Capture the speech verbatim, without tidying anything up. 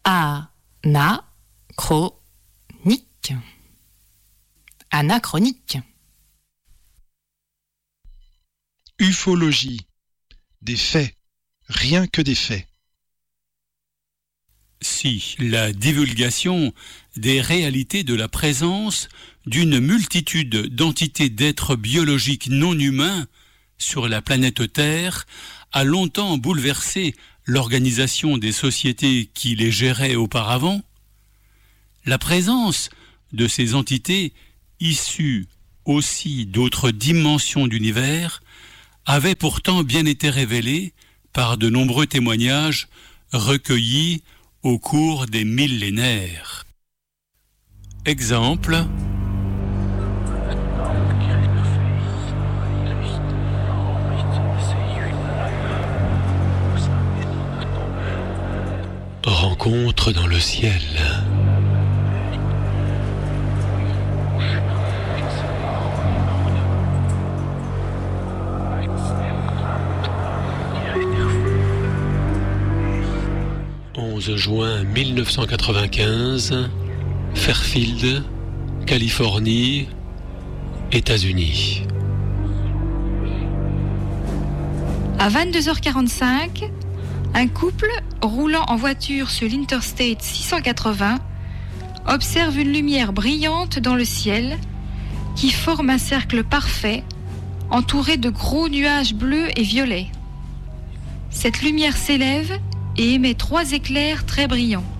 Anachronique. Anachronique. Ufologie. Des faits. Rien que des faits. Si la divulgation des réalités de la présence d'une multitude d'entités d'êtres biologiques non humains sur la planète Terre a longtemps bouleversé l'organisation des sociétés qui les géraient auparavant, la présence de ces entités issues aussi d'autres dimensions d'univers avait pourtant bien été révélée par de nombreux témoignages recueillis au cours des millénaires. Exemple, rencontre dans le ciel. onze juin mille neuf cent quatre-vingt-quinze, Fairfield, Californie, États-Unis. À vingt-deux heures quarante-cinq, un couple roulant en voiture sur l'Interstate six cent quatre-vingts observe une lumière brillante dans le ciel qui forme un cercle parfait entouré de gros nuages bleus et violets. Cette lumière s'élève et émet trois éclairs très brillants.